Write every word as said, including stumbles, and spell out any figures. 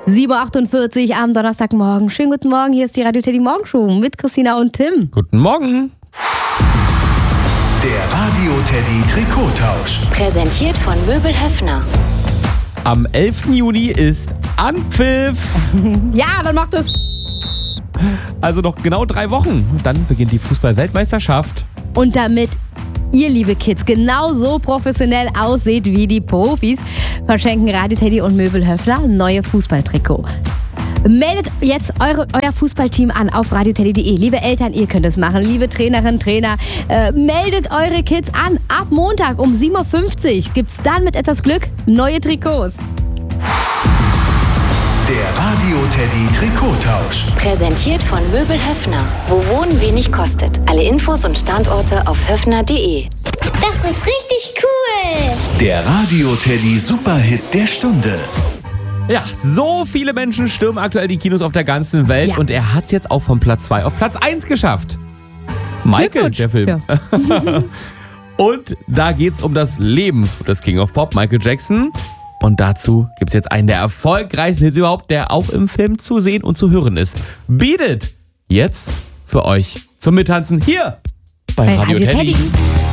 sieben Uhr achtundvierzig am Donnerstagmorgen. Schönen guten Morgen, hier ist die Radio Teddy Morgenshow mit Christina und Tim. Guten Morgen. Der Radio Teddy Trikottausch. Präsentiert von Möbel Höffner. Am elften Juni ist Anpfiff. Ja, dann macht es. Also noch genau drei Wochen. Dann beginnt die Fußball-Weltmeisterschaft. Und damit ihr, liebe Kids, genauso professionell aussieht wie die Profis, verschenken Radio Teddy und Möbel Höffner neue Fußballtrikot. Meldet jetzt eure, euer Fußballteam an auf radio teddy punkt de. Liebe Eltern, ihr könnt es machen. Liebe Trainerinnen, Trainer, äh, meldet eure Kids an. Ab Montag um sieben Uhr fünfzig gibt es dann mit etwas Glück neue Trikots. Der Radio Teddy Trikottausch. Präsentiert von Möbel Höffner. Wo Wohnen wenig kostet. Alle Infos und Standorte auf höffner punkt de. Das ist richtig cool. Der Radio Teddy Superhit der Stunde. Ja, so viele Menschen stürmen aktuell die Kinos auf der ganzen Welt. Ja. Und er hat es jetzt auch von Platz zwei auf Platz eins geschafft. Michael, der Film. Ja. Und da geht's um das Leben des King of Pop, Michael Jackson. Und dazu gibt es jetzt einen der erfolgreichsten Hits überhaupt, der auch im Film zu sehen und zu hören ist. Beat It! Jetzt für euch zum Mittanzen hier bei, Bei Radio, Radio Teddy. Teddy.